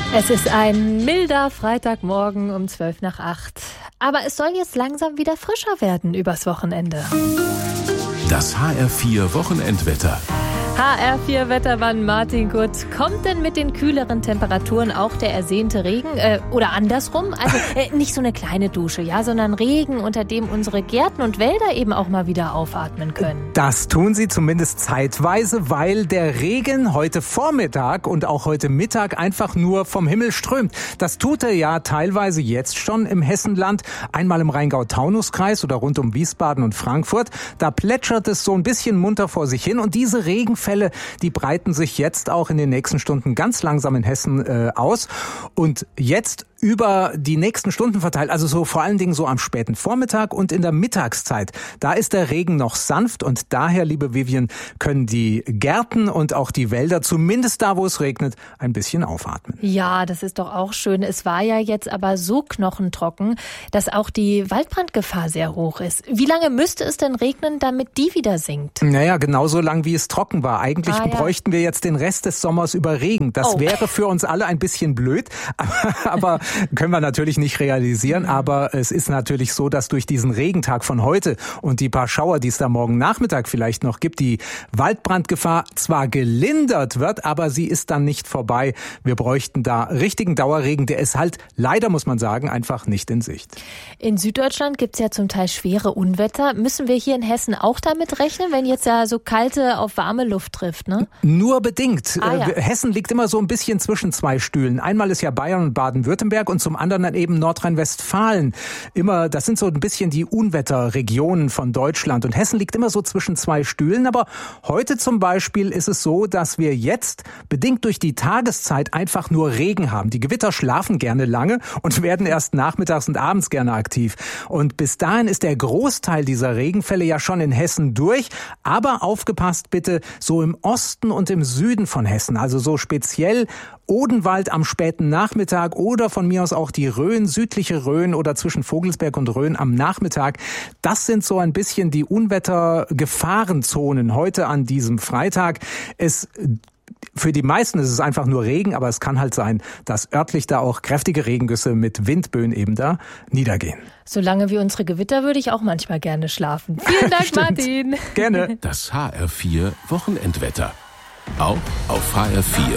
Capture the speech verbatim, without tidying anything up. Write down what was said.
Es ist ein milder Freitagmorgen um zwölf nach acht. Aber es soll jetzt langsam wieder frischer werden übers Wochenende. Das H R vier Wochenendwetter. H R vier Wettermann Martin Gut. Kommt denn mit den kühleren Temperaturen auch der ersehnte Regen? Äh, oder andersrum? Also äh, nicht so eine kleine Dusche, ja, sondern Regen, unter dem unsere Gärten und Wälder eben auch mal wieder aufatmen können. Das tun sie zumindest zeitweise, weil der Regen heute Vormittag und auch heute Mittag einfach nur vom Himmel strömt. Das tut er ja teilweise jetzt schon im Hessenland. Einmal im Rheingau-Taunus-Kreis oder rund um Wiesbaden und Frankfurt. Da plätschert es so ein bisschen munter vor sich hin und diese Regenfälle die breiten sich jetzt auch in den nächsten Stunden ganz langsam in Hessen äh, aus. Und jetzt über die nächsten Stunden verteilt, also so vor allen Dingen so am späten Vormittag und in der Mittagszeit, da ist der Regen noch sanft und daher, liebe Vivian, können die Gärten und auch die Wälder, zumindest da, wo es regnet, ein bisschen aufatmen. Ja, das ist doch auch schön. Es war ja jetzt aber so knochentrocken, dass auch die Waldbrandgefahr sehr hoch ist. Wie lange müsste es denn regnen, damit die wieder sinkt? Naja, genauso lang wie es trocken war. Eigentlich ah, ja. bräuchten wir jetzt den Rest des Sommers über Regen. Das oh. wäre für uns alle ein bisschen blöd, aber, aber können wir natürlich nicht realisieren. Mhm. Aber es ist natürlich so, dass durch diesen Regentag von heute und die paar Schauer, die es da morgen Nachmittag vielleicht noch gibt, die Waldbrandgefahr zwar gelindert wird, aber sie ist dann nicht vorbei. Wir bräuchten da richtigen Dauerregen. Der ist halt leider, muss man sagen, einfach nicht in Sicht. In Süddeutschland gibt es ja zum Teil schwere Unwetter. Müssen wir hier in Hessen auch damit rechnen, wenn jetzt ja so kalte auf warme Luft trifft, ne? Nur bedingt. Ah, ja. Hessen liegt immer so ein bisschen zwischen zwei Stühlen. Einmal ist ja Bayern und Baden-Württemberg und zum anderen dann eben Nordrhein-Westfalen. Immer, das sind so ein bisschen die Unwetterregionen von Deutschland. Und Hessen liegt immer so zwischen zwei Stühlen. Aber heute zum Beispiel ist es so, dass wir jetzt bedingt durch die Tageszeit einfach nur Regen haben. Die Gewitter schlafen gerne lange und werden erst nachmittags und abends gerne aktiv. Und bis dahin ist der Großteil dieser Regenfälle ja schon in Hessen durch. Aber aufgepasst bitte, so im Osten und im Süden von Hessen, also so speziell Odenwald am späten Nachmittag oder von mir aus auch die Rhön, südliche Rhön oder zwischen Vogelsberg und Rhön am Nachmittag. Das sind so ein bisschen die Unwettergefahrenzonen heute an diesem Freitag. Es Für die meisten ist es einfach nur Regen, aber es kann halt sein, dass örtlich da auch kräftige Regengüsse mit Windböen eben da niedergehen. Solange wie unsere Gewitter würde ich auch manchmal gerne schlafen. Vielen Dank, Martin. Gerne. Das H R vier Wochenendwetter. Auch auf H R vier